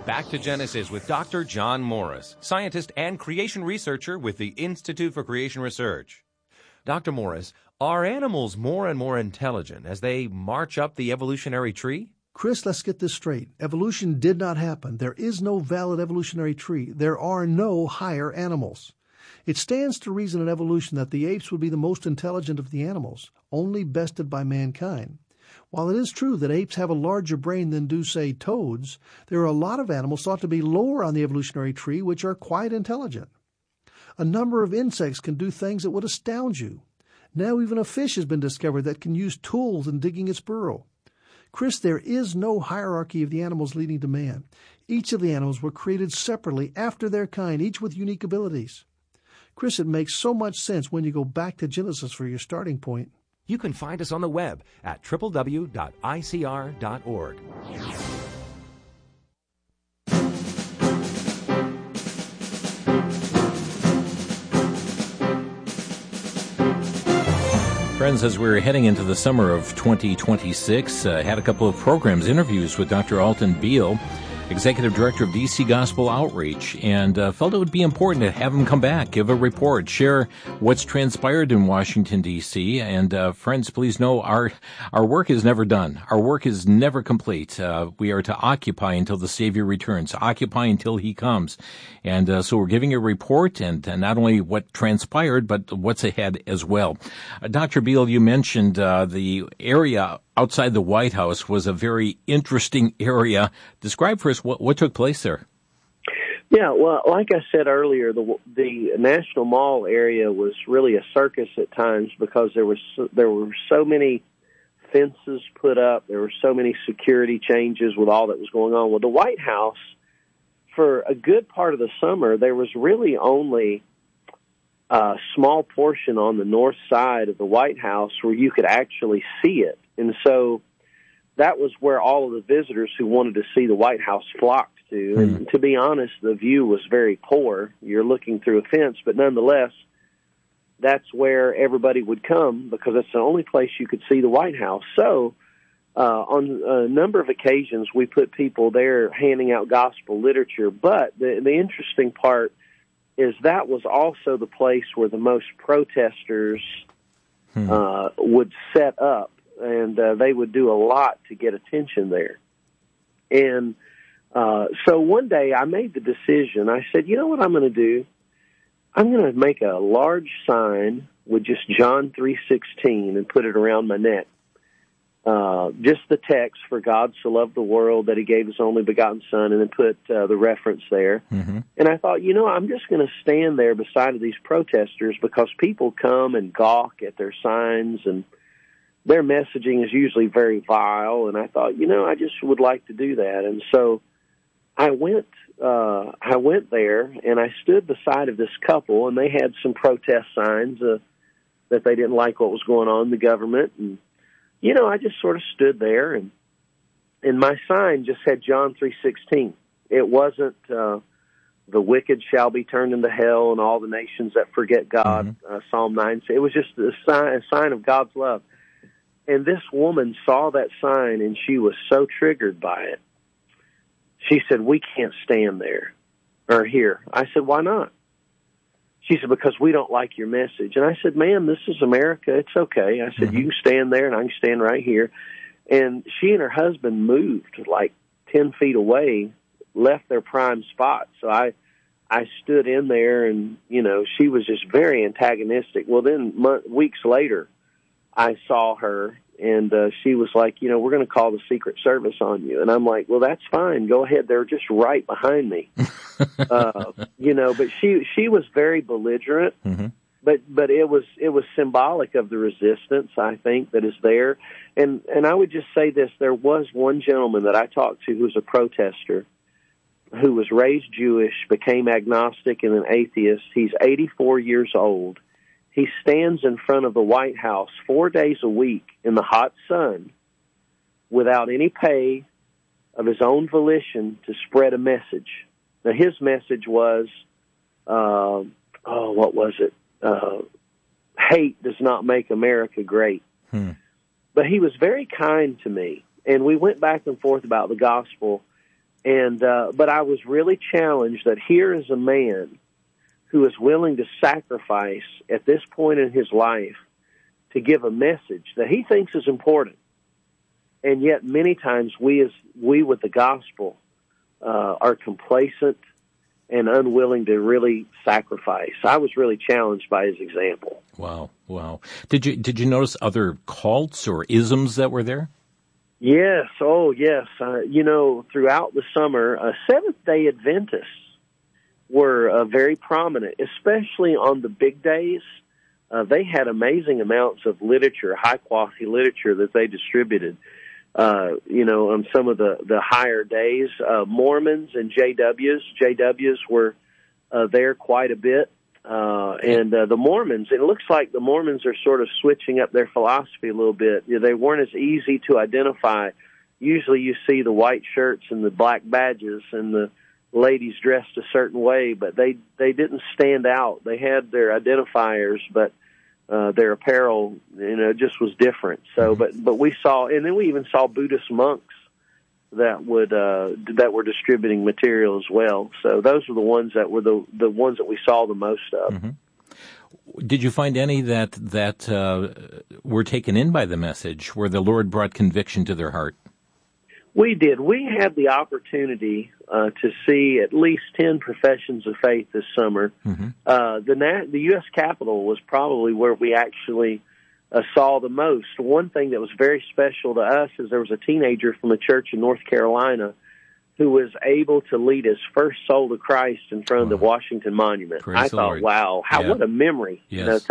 Back to Genesis with Dr. John Morris, scientist and creation researcher with the Institute for Creation Research. Dr. Morris, are animals more and more intelligent as they march up the evolutionary tree? Chris, let's get this straight. Evolution did not happen. There is no valid evolutionary tree. There are no higher animals. It stands to reason in evolution that the apes would be the most intelligent of the animals, only bested by mankind. While it is true that apes have a larger brain than do, say, toads, there are a lot of animals thought to be lower on the evolutionary tree which are quite intelligent. A number of insects can do things that would astound you. Now even a fish has been discovered that can use tools in digging its burrow. Chris, there is no hierarchy of the animals leading to man. Each of the animals were created separately after their kind, each with unique abilities. Chris, it makes so much sense when you go back to Genesis for your starting point. You can find us on the web at www.icr.org. Friends, as we're heading into the summer of 2026, had a couple of programs, interviews with Dr. Alton Beal, Executive Director of DC Gospel Outreach, and felt it would be important to have him come back, give a report, share what's transpired in Washington, D.C. And friends, please know our work is never done. Our work is never complete. We are to occupy until the Savior returns, occupy until He comes. And so we're giving a report, and not only what transpired, but what's ahead as well. Dr. Beal, you mentioned the area outside the White House was a very interesting area. Describe for us what took place there. Yeah, well, like I said earlier, the National Mall area was really a circus at times because there were so many fences put up. There were so many security changes with all that was going on. Well, the White House, for a good part of the summer, there was really only a small portion on the north side of the White House where you could actually see it. And so that was where all of the visitors who wanted to see the White House flocked to. And to be honest, the view was very poor. You're looking through a fence, but nonetheless, that's where everybody would come because that's the only place you could see the White House. So on a number of occasions, we put people there handing out gospel literature. But the interesting part is that was also the place where the most protesters would set up. And they would do a lot to get attention there. And so one day I made the decision. I said, you know what I'm going to do? I'm going to make a large sign with just John 3:16 and put it around my neck. Just the text, for God so loved the world that He gave His only begotten Son, and then put the reference there. And I thought, I'm just going to stand there beside of these protesters because people come and gawk at their signs, and their messaging is usually very vile, and I thought, I just would like to do that. And so I went there, and I stood beside of this couple, and they had some protest signs that they didn't like what was going on in the government. And, I just sort of stood there, and my sign just had John 3:16. It wasn't the wicked shall be turned into hell and all the nations that forget God, Psalm 9. It was just a sign of God's love. And this woman saw that sign, and she was so triggered by it. She said, we can't stand there or here. I said, why not? She said, because we don't like your message. And I said, ma'am, this is America. It's okay. I said, you can stand there, and I can stand right here. And she and her husband moved like 10 feet away, left their prime spot. So I stood in there, and, she was just very antagonistic. Well, then weeks later, I saw her, and she was like, we're going to call the Secret Service on you. And I'm like, well, that's fine. Go ahead. They're just right behind me. But she was very belligerent, but it was symbolic of the resistance, I think, that is there. And I would just say this, there was one gentleman that I talked to who was a protester who was raised Jewish, became agnostic and an atheist. He's 84 years old. He stands in front of the White House 4 days a week in the hot sun without any pay, of his own volition, to spread a message. Now, his message was, what was it? Hate does not make America great. But he was very kind to me, and we went back and forth about the gospel. And but I was really challenged that here is a man who is willing to sacrifice at this point in his life to give a message that he thinks is important. And yet many times we with the gospel are complacent and unwilling to really sacrifice. I was really challenged by his example. Wow. Did you notice other cults or isms that were there? Yes. Oh, yes. Throughout the summer, Seventh-day Adventists were very prominent, especially on the big days. They had amazing amounts of literature, high-quality literature that they distributed. On some of the higher days, Mormons and JWs were there quite a bit. The Mormons, it looks like the Mormons are sort of switching up their philosophy a little bit. They weren't as easy to identify. Usually you see the white shirts and the black badges and the ladies dressed a certain way, but they didn't stand out. They had their identifiers, but their apparel, just was different. So, but we saw, and then we even saw Buddhist monks that were distributing material as well. So those were the ones that were the ones that we saw the most of. Mm-hmm. Did you find any that were taken in by the message, where the Lord brought conviction to their heart? We did. We had the opportunity to see at least 10 professions of faith this summer. Mm-hmm. The U.S. Capitol was probably where we actually saw the most. One thing that was very special to us is there was a teenager from a church in North Carolina who was able to lead his first soul to Christ in front of the Washington Monument. Praise I thought, Lord. wow, what a memory. Yes.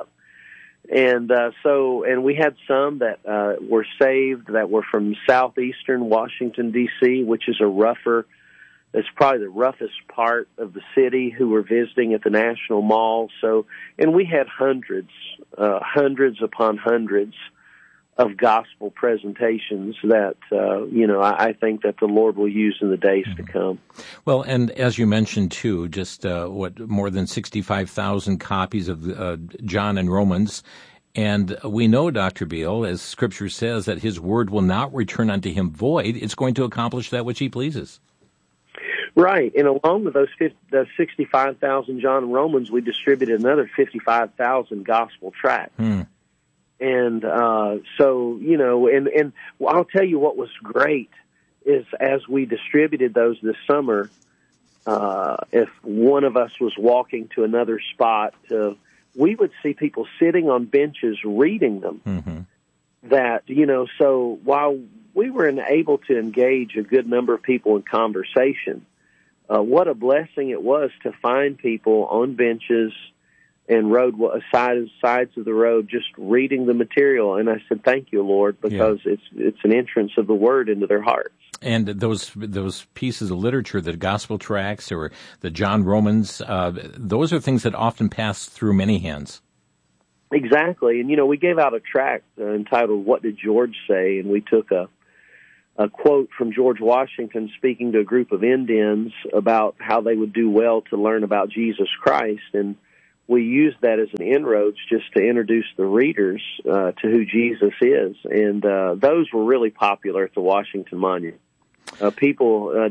And we had some that were saved that were from southeastern Washington, D.C., which is it's probably the roughest part of the city, who were visiting at the National Mall. So, and we had hundreds upon hundreds of gospel presentations that, I think that the Lord will use in the days to come. Well, and as you mentioned, too, just more than 65,000 copies of John and Romans. And we know, Dr. Beal, as Scripture says, that his word will not return unto him void. It's going to accomplish that which he pleases. Right. And along with those 65,000 John and Romans, we distributed another 55,000 gospel tracts. And so, and I'll tell you what was great is as we distributed those this summer, if one of us was walking to another spot, we would see people sitting on benches reading them. Mm-hmm. That, so while we were able to engage a good number of people in conversation, what a blessing it was to find people on benches and sides of the road just reading the material. And I said, thank you, Lord, because it's an entrance of the word into their hearts. And those pieces of literature, the gospel tracts or the John Romans, those are things that often pass through many hands. Exactly. And, we gave out a tract entitled, What Did George Say? And we took a quote from George Washington speaking to a group of Indians about how they would do well to learn about Jesus Christ. And we used that as an inroads just to introduce the readers to who Jesus is. And those were really popular at the Washington Monument. People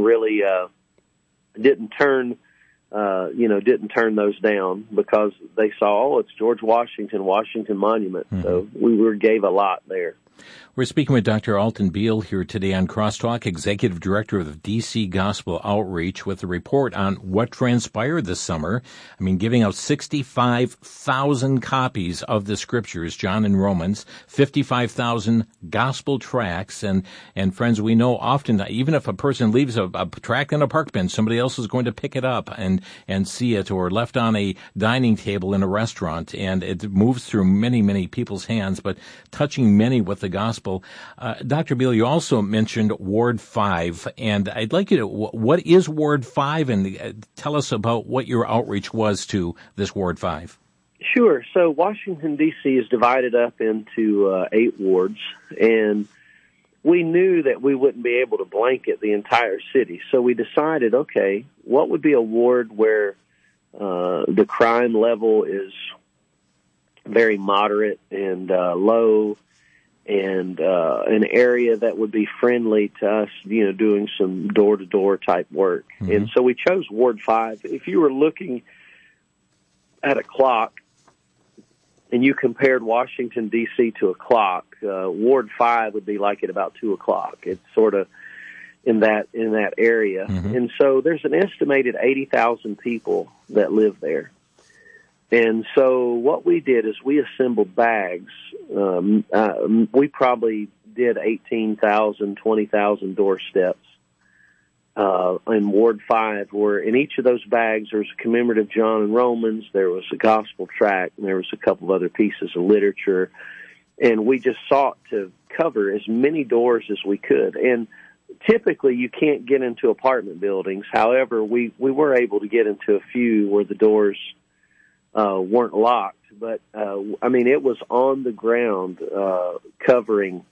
didn't turn those down because they saw, it's George Washington Monument. Mm-hmm. So we gave a lot there. We're speaking with Dr. Alton Beal here today on Crosstalk, Executive Director of the DC Gospel Outreach, with a report on what transpired this summer. Giving out 65,000 copies of the Scriptures, John and Romans, 55,000 gospel tracts, and friends, we know often that even if a person leaves a tract on a park bench, somebody else is going to pick it up and see it, or left on a dining table in a restaurant, and it moves through many, many people's hands, but touching many with the gospel. Dr. Beal, you also mentioned Ward 5, and I'd like you to, what is Ward 5, and tell us about what your outreach was to this Ward 5. Sure. So Washington, D.C. is divided up into 8 wards, and we knew that we wouldn't be able to blanket the entire city. So we decided, okay, what would be a ward where the crime level is very moderate and low, and an area that would be friendly to us, doing some door-to-door type work. Mm-hmm. And so we chose Ward 5. If you were looking at a clock and you compared Washington, D.C. to a clock, Ward 5 would be like at about 2 o'clock. It's sort of in that area. Mm-hmm. And so there's an estimated 80,000 people that live there. And so what we did is we assembled bags. We probably did 18,000, 20,000 doorsteps in Ward 5, where in each of those bags there was a commemorative John and Romans, there was a gospel tract, and there was a couple of other pieces of literature. And we just sought to cover as many doors as we could. And typically you can't get into apartment buildings. However, we were able to get into a few where the doors weren't locked, but it was on the ground, covering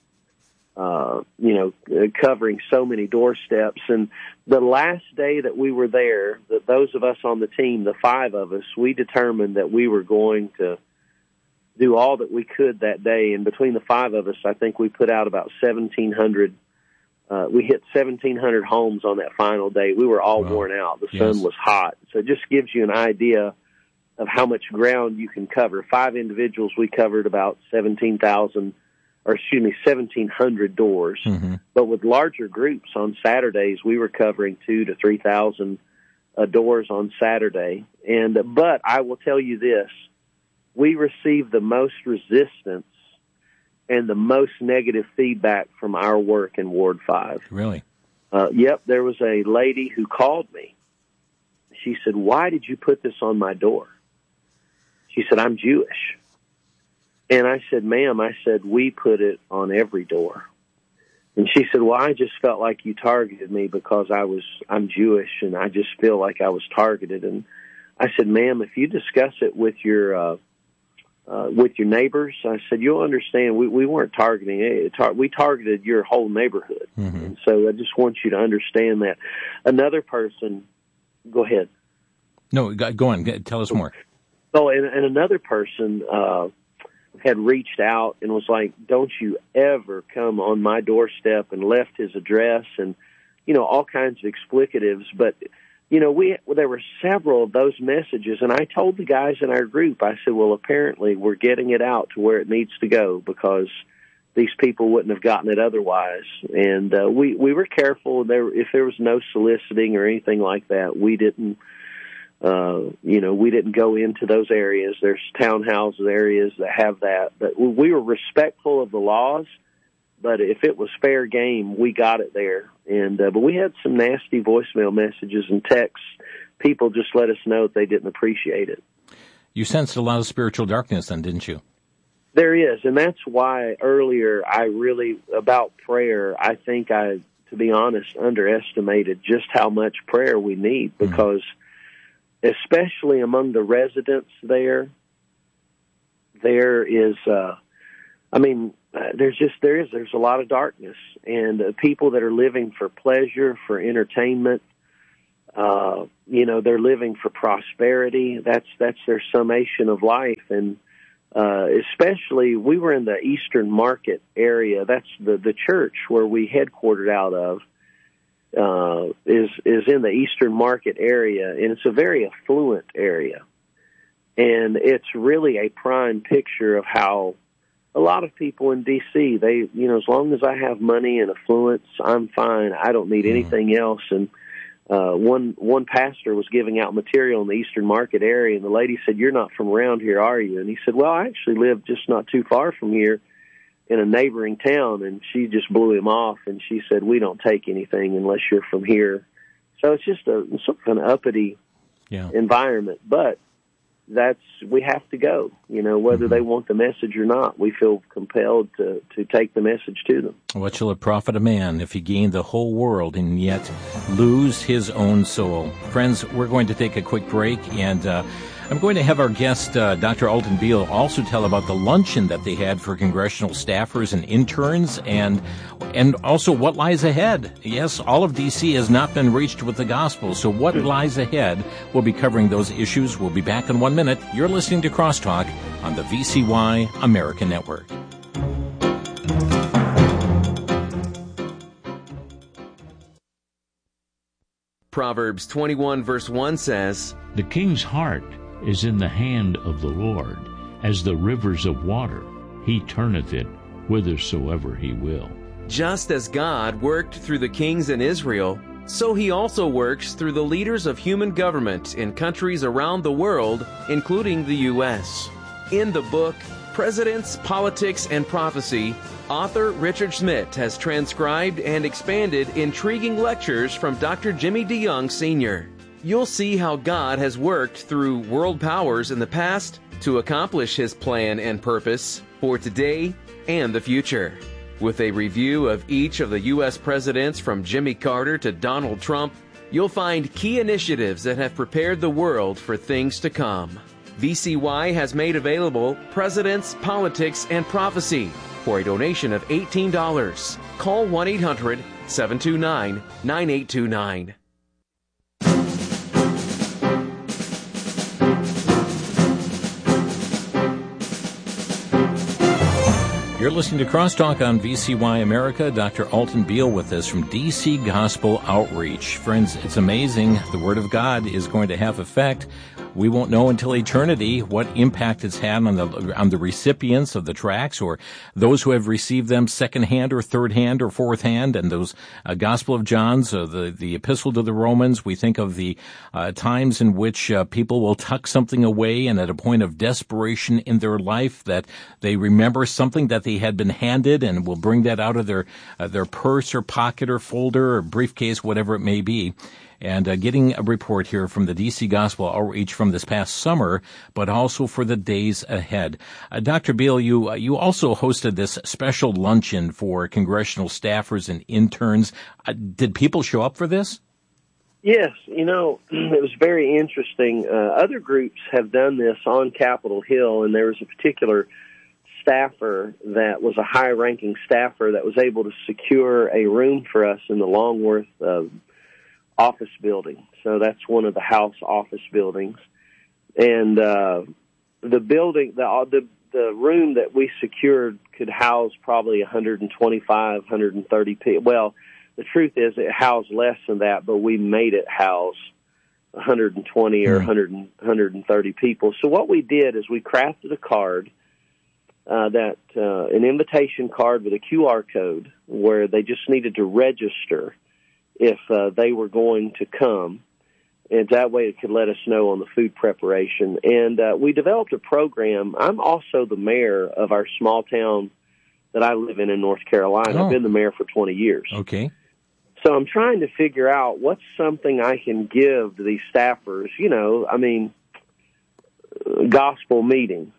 so many doorsteps. And the last day that we were there, those of us on the team, the 5 of us, we determined that we were going to do all that we could that day. And between the 5 of us, I think we put out about 1,700. We hit 1,700 homes on that final day. We were all worn out. The sun was hot, so it just gives you an idea of how much ground you can cover. 5 individuals, we covered about 1,700 doors. Mm-hmm. But with larger groups on Saturdays, we were covering 2,000 to 3,000 doors on Saturday. But I will tell you this, we received the most resistance and the most negative feedback from our work in Ward 5. Really? Yep, there was a lady who called me. She said, "Why did you put this on my door?" She said, "I'm Jewish." And I said, "Ma'am," I said, "we put it on every door." And she said, "Well, I just felt like you targeted me because I'm Jewish, and I just feel like I was targeted." And I said, "Ma'am, if you discuss it with your neighbors," I said, "you'll understand we weren't targeting it. We targeted your whole neighborhood." Mm-hmm. And so I just want you to understand that. Another person, go ahead. No, go on. Tell us more. Oh, and another person had reached out and was like, "Don't you ever come on my doorstep," and left his address and, all kinds of explicatives. But, there were several of those messages, and I told the guys in our group, I said, well, apparently we're getting it out to where it needs to go because these people wouldn't have gotten it otherwise. And we were careful. If there was no soliciting or anything like that, we didn't go into those areas. There's townhouse areas that have that. But we were respectful of the laws, but if it was fair game, we got it there. And but we had some nasty voicemail messages and texts. People just let us know that they didn't appreciate it. You sensed a lot of spiritual darkness then, didn't you? There is, and that's why earlier about prayer, I think to be honest, underestimated just how much prayer we need, because especially among the residents there is, there's a lot of darkness, and people that are living for pleasure, for entertainment, they're living for prosperity. That's their summation of life. And especially, we were in the Eastern Market area. That's the church where we headquartered out of. Is in the Eastern Market area, and it's a very affluent area. And it's really a prime picture of how a lot of people in D.C., they, as long as I have money and affluence, I'm fine. I don't need anything else. And one pastor was giving out material in the Eastern Market area, and the lady said, "You're not from around here, are you?" And he said, "Well, I actually live just not too far from here in a neighboring town." And she just blew him off, and she said, "We don't take anything unless you're from here." So it's just sort of an uppity environment, but we have to go, whether they want the message or not. We feel compelled to take the message to them. What shall it profit a man if he gain the whole world and yet lose his own soul? Friends, we're going to take a quick break, and I'm going to have our guest, Dr. Alton Beal, also tell about the luncheon that they had for congressional staffers and interns, and also what lies ahead. Yes, all of D.C. has not been reached with the gospel, so what lies ahead? We'll be covering those issues. We'll be back in 1 minute. You're listening to Crosstalk on the VCY American Network. Proverbs 21 verse 1 says, The king's heart is in the hand of the Lord, as the rivers of water. He turneth it whithersoever he will. just as God worked through the kings in Israel, so he also works through the leaders of human government in countries around the world, including the U.S. In the book, Presidents, Politics, and Prophecy, author Richard Schmidt has transcribed and expanded intriguing lectures from Dr. Jimmy DeYoung Sr. You'll see how God has worked through world powers in the past to accomplish his plan and purpose for today and the future. With a review of each of the U.S. presidents from Jimmy Carter to Donald Trump, you'll find key initiatives that have prepared the world for things to come. VCY has made available Presidents, Politics, and Prophecy for a donation of $18. Call 1-800-729-9829. You're listening to Crosstalk on VCY America. Dr. Alton Beal with us from DC Gospel Outreach. Friends, it's amazing. The Word of God is going to have effect. We won't know until eternity what impact it's had on the recipients of the tracts or those who have received them second-hand or third-hand or fourth-hand. And those Gospel of John's, the Epistle to the Romans, we think of the times in which people will tuck something away and at a point of desperation in their life that they remember something that they had been handed and will bring that out of their purse or pocket or folder or briefcase, whatever it may be. And getting a report here from the DC Gospel Outreach from this past summer, but also for the days ahead. Dr. Beal, you also hosted this special luncheon for congressional staffers and interns. Did people show up for this? Yes, it was very interesting. Other groups have done this on Capitol Hill, and there was a particular staffer that was a high-ranking staffer that was able to secure a room for us in the Longworth office building. So that's one of the House office buildings. And the building, the room that we secured could house probably 125, 130 people. Well, the truth is it housed less than that, but we made it house 120 or 130 people. So what we did is we crafted a card, an invitation card with a QR code where they just needed to register if they were going to come, and that way it could let us know on the food preparation. And we developed a program. I'm also the mayor of our small town that I live in North Carolina. Oh. I've been the mayor for 20 years. Okay. So I'm trying to figure out what's something I can give to these staffers, gospel meeting,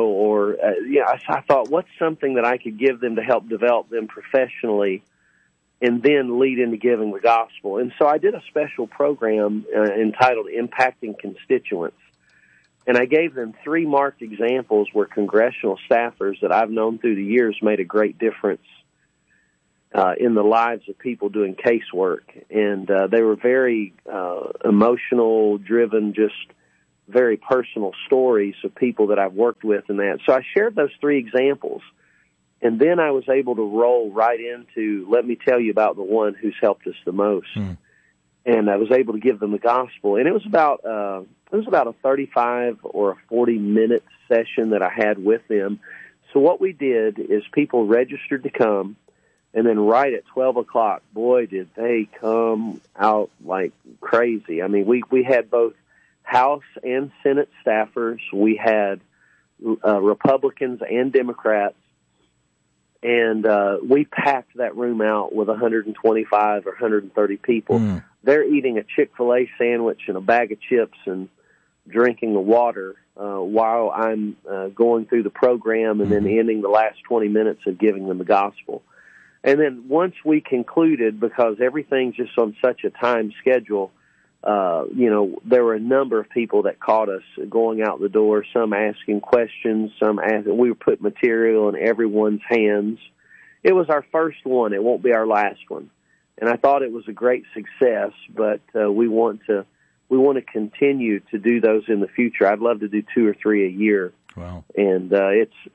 I thought, what's something that I could give them to help develop them professionally and then lead into giving the gospel. And so I did a special program entitled Impacting Constituents. And I gave them 3 marked examples where congressional staffers that I've known through the years made a great difference in the lives of people doing casework. And they were very emotional, driven, just very personal stories of people that I've worked with and that. So I shared those 3 examples. And then I was able to roll right into, let me tell you about the one who's helped us the most. And I was able to give them the gospel. And it was about a 35 or a 40-minute session that I had with them. So what we did is people registered to come, and then right at 12 o'clock, boy, did they come out like crazy. I mean, we had both House and Senate staffers. We had Republicans and Democrats. And we packed that room out with 125 or 130 people. They're eating a Chick-fil-A sandwich and a bag of chips and drinking the water while I'm going through the program and then ending the last 20 minutes of giving them the gospel. And then once we concluded, because everything's just on such a time schedule, there were a number of people that caught us going out the door, some asking questions, some asking. We put material in everyone's hands. It was our first one. It won't be our last one. And I thought it was a great success, but we want to continue to do those in the future. I'd love to do 2 or 3 a year. Wow. And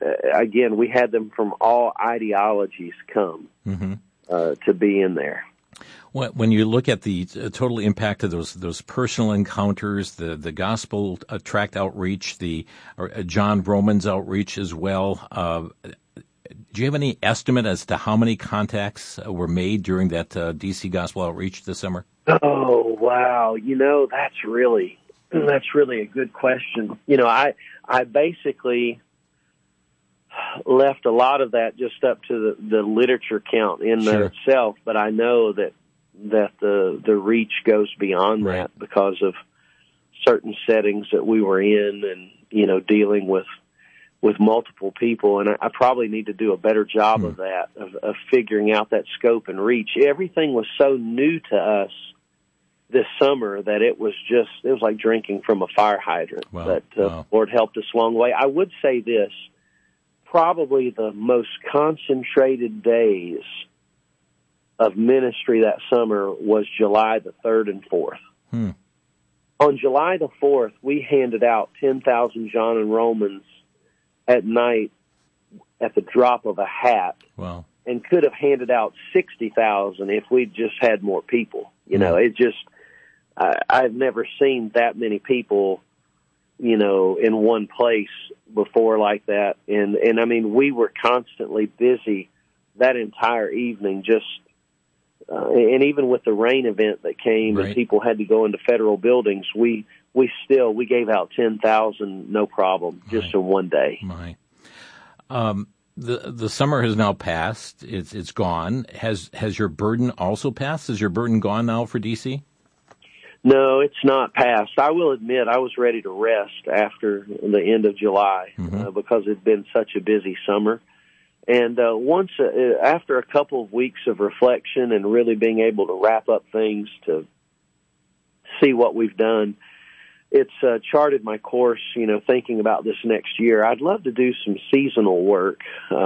again, we had them from all ideologies come to be in there. When you look at the total impact of those personal encounters, the gospel tract outreach, the John Romans outreach as well, do you have any estimate as to how many contacts were made during that DC Gospel Outreach this summer? Oh, wow. That's really a good question. I basically left a lot of that just up to the literature count in Sure. itself, but I know that the reach goes beyond Right. that because of certain settings that we were in and, dealing with multiple people. And I probably need to do a better job of that, of figuring out that scope and reach. Everything was so new to us this summer that it was like drinking from a fire hydrant. Wow. But Wow. Lord helped us a long way. I would say this, probably the most concentrated days of ministry that summer was July the 3rd and 4th. On July the 4th, we handed out 10,000 John and Romans at night at the drop of a hat. Wow. And could have handed out 60,000 if we'd just had more people. I've never seen that many people, in one place before like that. And I mean, we were constantly busy that entire evening, and even with the rain event that came Right. and people had to go into federal buildings, we gave out 10,000, no problem, just in one day. My. The summer has now passed. It's gone. Has your burden also passed? Is your burden gone now for DC? No, it's not passed. I will admit I was ready to rest after the end of July because it'd been such a busy summer. And after a couple of weeks of reflection and really being able to wrap up things to see what we've done, it's charted my course, thinking about this next year. I'd love to do some seasonal work,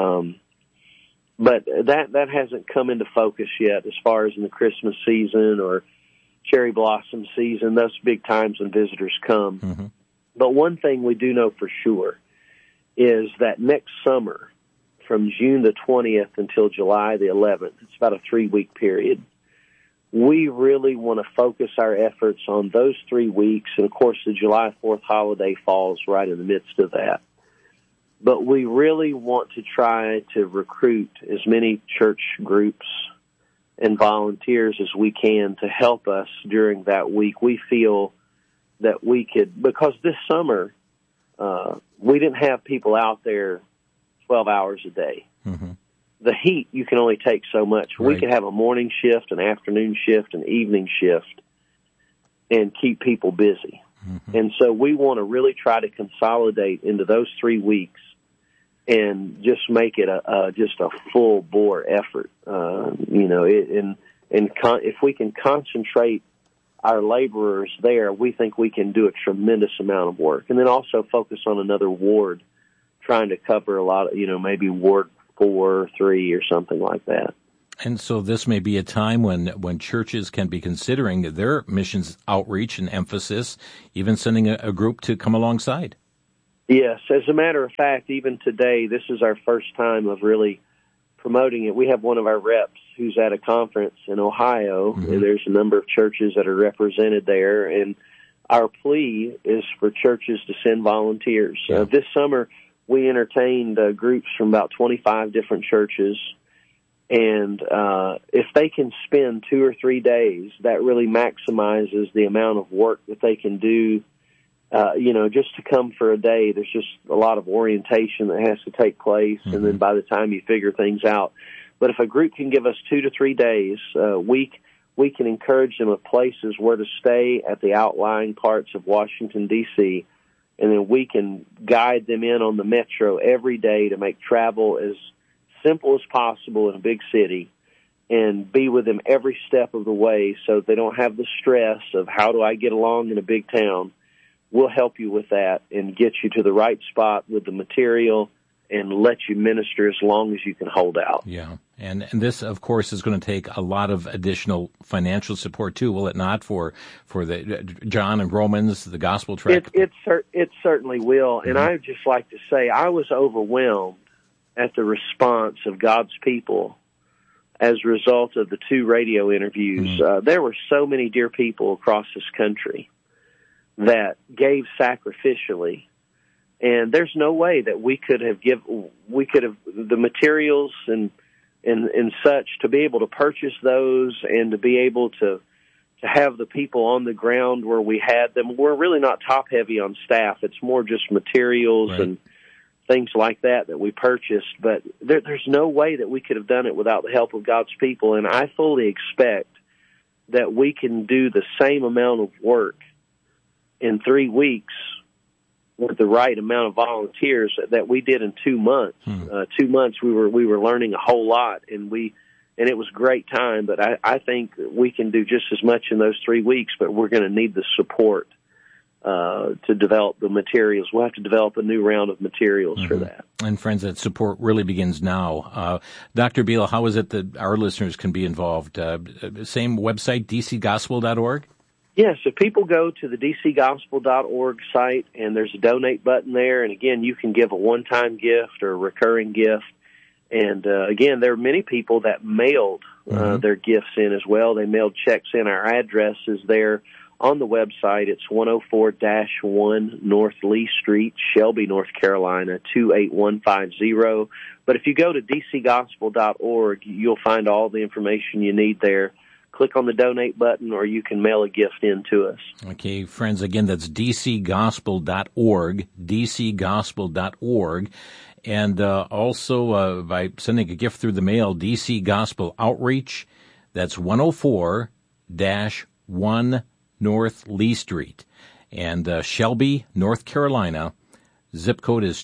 but that hasn't come into focus yet as far as in the Christmas season or cherry blossom season, those big times when visitors come. Mm-hmm. But one thing we do know for sure is that next summer, from June the 20th until July the 11th, it's about a 3-week period, we really want to focus our efforts on those 3 weeks. And, of course, the July 4th holiday falls right in the midst of that. But we really want to try to recruit as many church groups and volunteers as we can to help us during that week. We feel that we could, because this summer we didn't have people out there 12 hours a day. Mm-hmm. The heat, you can only take so much. Right. We could have a morning shift, an afternoon shift, an evening shift, and keep people busy. Mm-hmm. And so we want to really try to consolidate into those 3 weeks and just make it just a full bore effort. If we can concentrate our laborers there, we think we can do a tremendous amount of work. And then also focus on another ward, trying to cover a lot of, maybe Ward 4 or 3 or something like that. And so this may be a time when churches can be considering their missions outreach and emphasis, even sending a group to come alongside. Yes. As a matter of fact, even today, this is our first time of really promoting it. We have one of our reps who's at a conference in Ohio. Mm-hmm. And there's a number of churches that are represented there. And our plea is for churches to send volunteers. Yeah. This summer, we entertained groups from about 25 different churches. And if they can spend 2 or 3 days, that really maximizes the amount of work that they can do. Just to come for a day, there's just a lot of orientation that has to take place. Mm-hmm. And then by the time you figure things out. But if a group can give us 2 to 3 days a week, we can encourage them with places where to stay at the outlying parts of Washington, D.C., and then we can guide them in on the metro every day to make travel as simple as possible in a big city and be with them every step of the way so they don't have the stress of how do I get along in a big town. We'll help you with that and get you to the right spot with the material and let you minister as long as you can hold out. Yeah. And this, of course, is going to take a lot of additional financial support, too, will it not, for the John and Romans, the gospel tract? It certainly will. Mm-hmm. And I would just like to say I was overwhelmed at the response of God's people as a result of the 2 radio interviews. There were so many dear people across this country that gave sacrificially, and there's no way that we could have the materials and such to be able to purchase those and to be able to have the people on the ground where we had them. We're really not top heavy on staff. It's more just materials and things like that we purchased. But there's no way that we could have done it without the help of God's people. And I fully expect that we can do the same amount of work in 3 weeks with the right amount of volunteers that we did in 2 months. 2 months we were learning a whole lot, and it was a great time. But I think we can do just as much in those 3 weeks, but we're going to need the support to develop the materials. We'll have to develop a new round of materials for that. And friends, that support really begins now. Dr. Beal, how is it that our listeners can be involved? Same website, dcgospel.org? Yes, if people go to the dcgospel.org site, and there's a donate button there, and again, you can give a one-time gift or a recurring gift. And again, there are many people that mailed their gifts in as well. They mailed checks in. Our address is there on the website. It's 104-1 North Lee Street, Shelby, North Carolina, 28150. But if you go to dcgospel.org, you'll find all the information you need there. Click on the donate button, or you can mail a gift in to us. Okay, friends, again, that's dcgospel.org, dcgospel.org. And also by sending a gift through the mail, DC Gospel Outreach, that's 104-1 North Lee Street. And Shelby, North Carolina, zip code is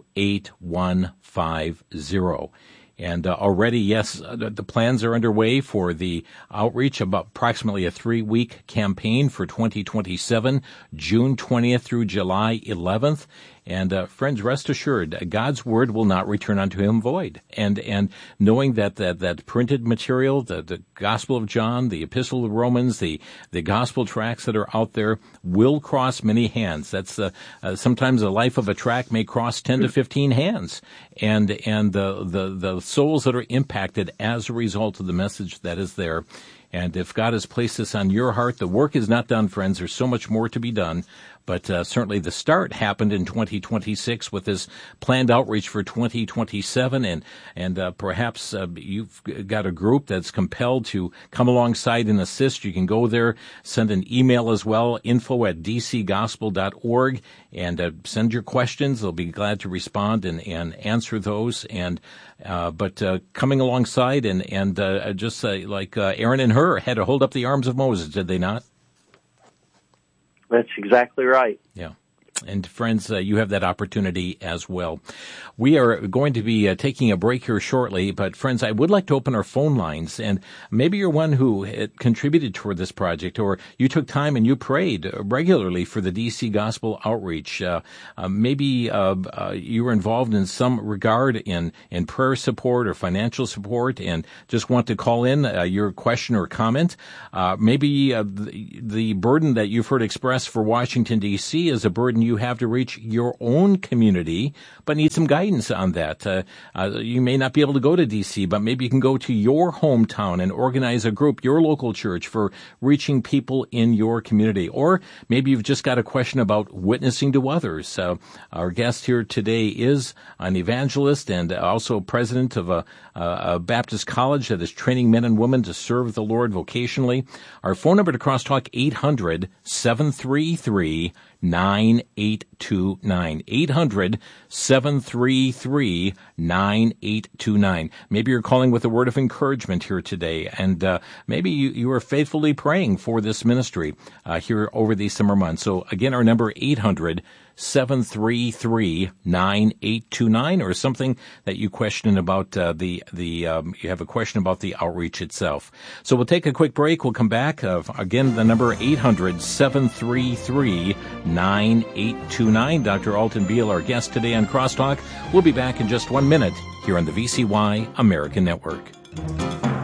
28150. And already, yes, the plans are underway for the outreach, about approximately a 3-week campaign for 2027, June 20th through July 11th. And friends, rest assured, God's word will not return unto him void. And knowing that printed material, the Gospel of John, the Epistle of Romans, the gospel tracts that are out there will cross many hands. That's sometimes the life of a tract may cross 10 to 15 hands, and the souls that are impacted as a result of the message that is there. And if God has placed this on your heart, the work is not done, friends. There's so much more to be done. But certainly the start happened in 2026 with this planned outreach for 2027. And perhaps you've got a group that's compelled to come alongside and assist. You can go there, send an email as well, info@dcgospel.org, and send your questions. They'll be glad to respond and answer those. And but coming alongside and just like Aaron and Hur had to hold up the arms of Moses, did they not? That's exactly right. Yeah. And friends, you have that opportunity as well. We are going to be taking a break here shortly, but friends, I would like to open our phone lines, and maybe you're one who contributed toward this project, or you took time and you prayed regularly for the DC Gospel Outreach. Maybe you were involved in some regard in prayer support or financial support and just want to call in your question or comment. Maybe the burden that you've heard expressed for Washington, D.C. is a burden you have to reach your own community, but need some guidance on that. You may not be able to go to D.C., but maybe you can go to your hometown and organize a group, your local church, for reaching people in your community. Or maybe you've just got a question about witnessing to others. Our guest here today is an evangelist and also president of a Baptist college that is training men and women to serve the Lord vocationally. Our phone number to crosstalk, 800-733-9829. 800-733-9829. Maybe you're calling with a word of encouragement here today, and maybe you are faithfully praying for this ministry here over these summer months. So again, our number 800-733-9829, or something that you question about you have a question about the outreach itself. So we'll take a quick break. We'll come back. Again, the number 800-733-9829. Dr. Alton Beal, our guest today on Crosstalk. We'll be back in just 1 minute here on the VCY American Network.